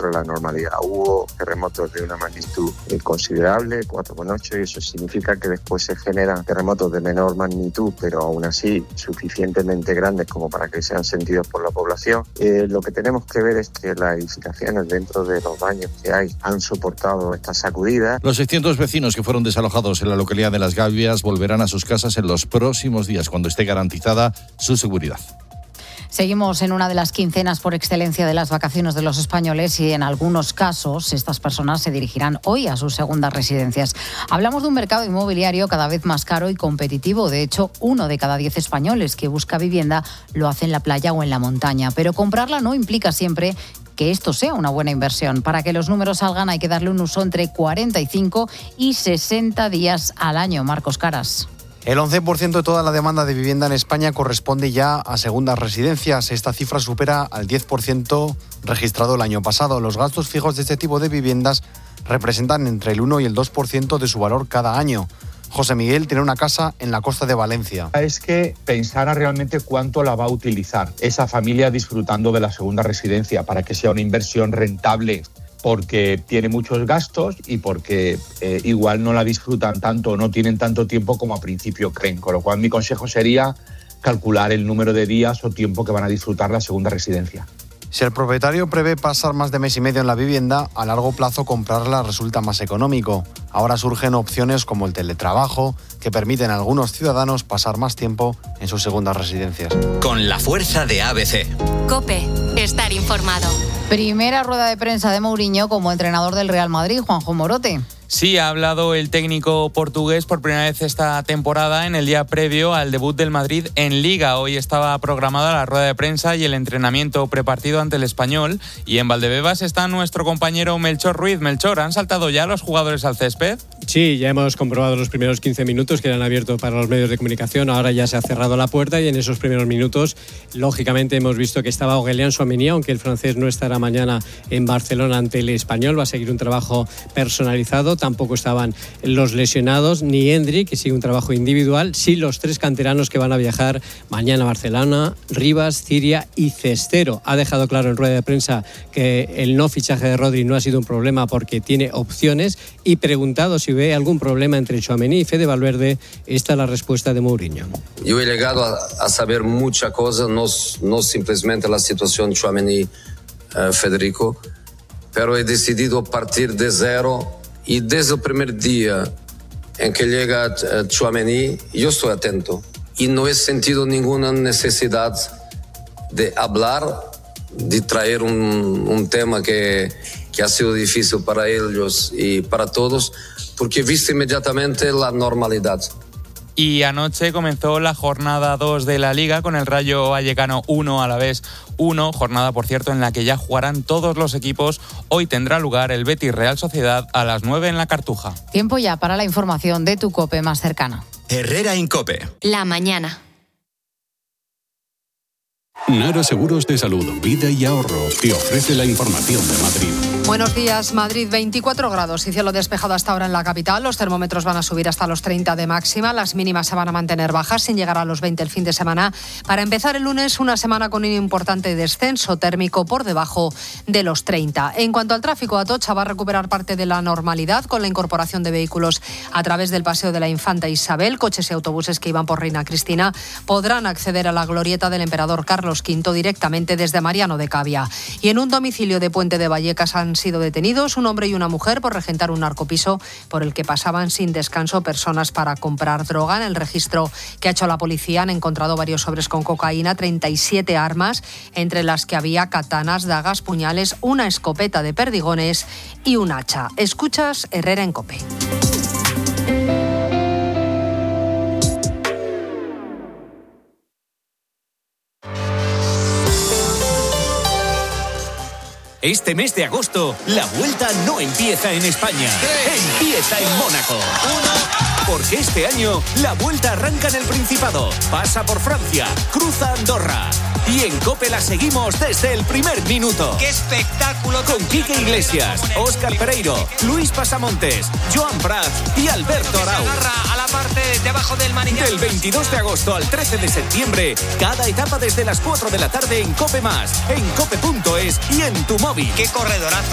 dentro de la normalidad. Hubo terremotos de una magnitud considerable, 4,8, y eso significa que después se generan terremotos de menor magnitud, pero aún así suficientemente grandes como para que sean sentidos por la población. Lo que tenemos que ver es que las edificaciones dentro de los baños que hay han soportado estas sacudidas. Los 600 vecinos que fueron desalojados en la localidad de Las Gavias volverán a sus casas en los próximos días, cuando esté garantizada su seguridad. Seguimos en una de las quincenas por excelencia de las vacaciones de los españoles y en algunos casos estas personas se dirigirán hoy a sus segundas residencias. Hablamos de un mercado inmobiliario cada vez más caro y competitivo. De hecho, 1 de cada 10 españoles que busca vivienda lo hace en la playa o en la montaña. Pero comprarla no implica siempre que esto sea una buena inversión. Para que los números salgan hay que darle un uso entre 45 y 60 días al año. Marcos Caras. El 11% de toda la demanda de vivienda en España corresponde ya a segundas residencias. Esta cifra supera al 10% registrado el año pasado. Los gastos fijos de este tipo de viviendas representan entre el 1 y el 2% de su valor cada año. José Miguel tiene una casa en la costa de Valencia. Es que pensara realmente cuánto la va a utilizar esa familia disfrutando de la segunda residencia para que sea una inversión rentable, porque tiene muchos gastos y porque igual no la disfrutan tanto o no tienen tanto tiempo como a principio creen. Con lo cual mi consejo sería calcular el número de días o tiempo que van a disfrutar la segunda residencia. Si el propietario prevé pasar más de mes y medio en la vivienda, a largo plazo comprarla resulta más económico. Ahora surgen opciones como el teletrabajo, que permiten a algunos ciudadanos pasar más tiempo en sus segundas residencias. Con la fuerza de ABC. COPE, estar informado. Primera rueda de prensa de Mourinho como entrenador del Real Madrid, Juanjo Morote. Sí, ha hablado el técnico portugués por primera vez esta temporada en el día previo al debut del Madrid en Liga. Hoy estaba programada la rueda de prensa y el entrenamiento prepartido ante el Español. Y en Valdebebas está nuestro compañero Melchor Ruiz. Melchor, ¿han saltado ya los jugadores al césped? Sí, ya hemos comprobado los primeros 15 minutos que eran abiertos para los medios de comunicación. Ahora ya se ha cerrado la puerta y en esos primeros minutos, lógicamente, hemos visto que estaba Aurélien Tchouaméni, aunque el francés no estará mañana en Barcelona ante el Español. Va a seguir un trabajo personalizado. Tampoco estaban los lesionados, ni Endrick, que sigue un trabajo individual. Sí, los 3 canteranos que van a viajar mañana a Barcelona: Rivas, Ciria y Cestero. Ha dejado claro en rueda de prensa que el no fichaje de Rodri no ha sido un problema porque tiene opciones, y preguntado si ve algún problema entre Tchouaméni y Fede Valverde, esta es la respuesta de Mourinho. Yo he llegado a saber muchas cosas, no simplemente la situación de Tchouaméni, Federico, pero he decidido partir de cero y desde el primer día en que llega Tchouaméni yo estoy atento y no he sentido ninguna necesidad de hablar, de traer un tema que ha sido difícil para ellos y para todos, porque he visto inmediatamente la normalidad. Y anoche comenzó la jornada 2 de la Liga con el Rayo Vallecano 1, Alavés 1, jornada, por cierto, en la que ya jugarán todos los equipos. Hoy tendrá lugar el Betis Real Sociedad a las 9 en la Cartuja. Tiempo ya para la información de tu COPE más cercana. Herrera Incope. La mañana. Nara Seguros de Salud, Vida y Ahorro te ofrece la información de Madrid. Buenos días, Madrid, 24 grados y cielo despejado hasta ahora en la capital. Los termómetros van a subir hasta los 30 de máxima. Las mínimas se van a mantener bajas sin llegar a los 20 el fin de semana. Para empezar el lunes, una semana con un importante descenso térmico por debajo de los 30. En cuanto al tráfico, Atocha va a recuperar parte de la normalidad con la incorporación de vehículos a través del Paseo de la Infanta Isabel. Coches y autobuses que iban por Reina Cristina podrán acceder a la glorieta del Emperador Carlos V directamente desde Mariano de Cavia. Y en un domicilio de Puente de Vallecas han sido detenidos un hombre y una mujer por regentar un narcopiso por el que pasaban sin descanso personas para comprar droga. En el registro que ha hecho la policía han encontrado varios sobres con cocaína, 37 armas, entre las que había katanas, dagas, puñales, una escopeta de perdigones y un hacha. Escuchas Herrera en COPE. Este mes de agosto, la vuelta no empieza en España, empieza en Mónaco. Porque este año, la vuelta arranca en el Principado, pasa por Francia, cruza Andorra. Y en COPE la seguimos desde el primer minuto. ¡Qué espectáculo! Con Quique Iglesias, Óscar Pereiro, Luis Pasamontes, Joan Prat y Alberto Arau. A la parte de abajo del manillar. Del 22 de agosto al 13 de septiembre, cada etapa desde las 4 de la tarde en COPE+, en cope.es y en tu móvil. ¡Qué corredorazo!